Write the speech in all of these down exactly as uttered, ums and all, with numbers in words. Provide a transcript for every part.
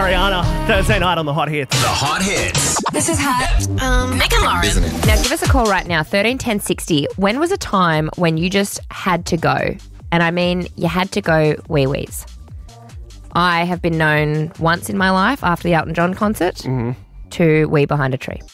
Ariana, Thursday night on The Hot Hits. The Hot Hits. This is hot. Um, Nick and Lauren. Isn't it? Now give us a call right now, thirteen ten sixty. When was a time when you just had to go? And I mean, you had to go wee-wees. I have been known once in my life after the Elton John concert Mm-hmm. to wee behind a tree.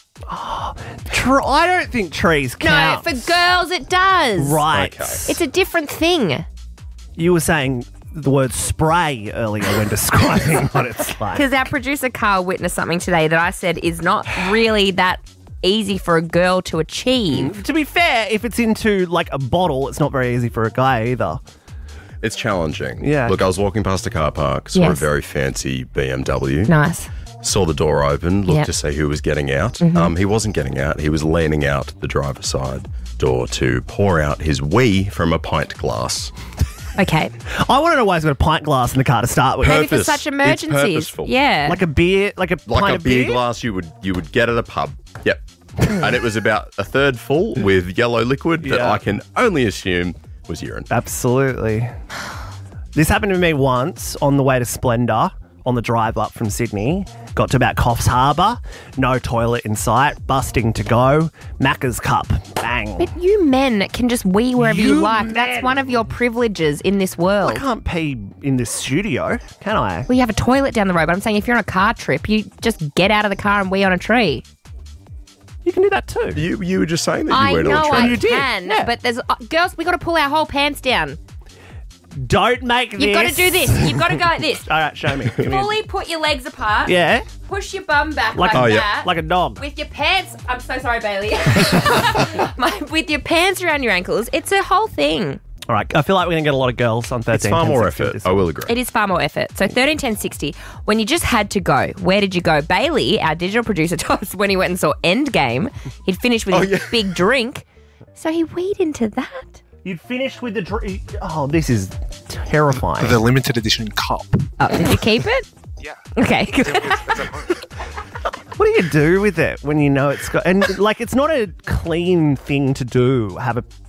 Tr- I don't think trees count. No, for girls it does. Right. Okay. It's a different thing. You were saying the word spray earlier when describing what it's like. Because our producer Carl witnessed something today that I said is not really that easy for a girl to achieve. To be fair, if it's into like a bottle, it's not very easy for a guy either. It's challenging. Yeah. Look, I was walking past a car park, saw a Yes. very fancy B M W. Nice. Saw the door open, looked Yep. to see who was getting out. Mm-hmm. Um, he wasn't getting out. He was leaning out the driver's side door to pour out his wee from a pint glass. Okay. I want to know why he's got a pint glass in the car to start with. Maybe for Purpose. such It's emergencies. purposeful. Yeah. Like a beer, like a Like pint a of beer, beer glass you would you would get at a pub. Yep. And it was about a third full with yellow liquid that Yeah. I can only assume was urine. Absolutely. This happened to me once on the way to Splendor on the drive up from Sydney. Got to about Coffs Harbour. No toilet in sight. Busting to go. Macca's cup. Bang. But you men can just wee wherever you, You like. men. That's one of your privileges in this world. I can't pee in this studio, can I? Well, you have a toilet down the road, but I'm saying if you're on a car trip, you just get out of the car and wee on a tree. You can do that too. You you were just saying that you I went know on a I train. You did, can, yeah. but there's uh, girls. We got to pull our whole pants down. Don't make this. You've got to do this. You've got to go like this. All right, show me. Give me a- Fully put your legs apart. Yeah, Push your bum back like, like, a, Oh, yeah. that. like a dog. With your pants. I'm so sorry, Bailey. My, with your pants around your ankles. It's a whole thing. All right, I feel like we're going to get a lot of girls on thirteen. It's far more ten sixty with effort. this I one. will agree. It is far more effort. So thirteen ten sixty, when you just had to go, where did you go? Bailey, our digital producer, told us when he went and saw Endgame, he'd finished with Oh, his yeah. big drink. So he weed into that. You'd finished with the drink. Oh, this is terrifying. The limited edition cup. Oh, did you keep it? Yeah. Okay. What do you do with it when you know it's got and like it's not a clean thing to do? Have a